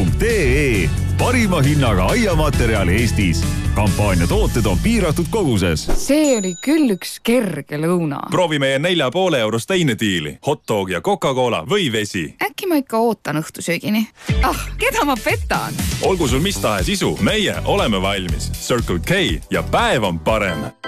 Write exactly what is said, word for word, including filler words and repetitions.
punkt ee. Parima hinnaga aiamaterjal Eestis. Kampaania tooted on piiratud koguses. See oli küll üks kerge lõuna. Proovi meie nelja poole eurost teine diili. Hot dog ja Coca-Cola või vesi. Äkki ma ikka ootan õhtusöögini. Ah, keda ma petan? Olgu sul mis tahes isu, meie oleme valmis. Circle K ja päev on parem.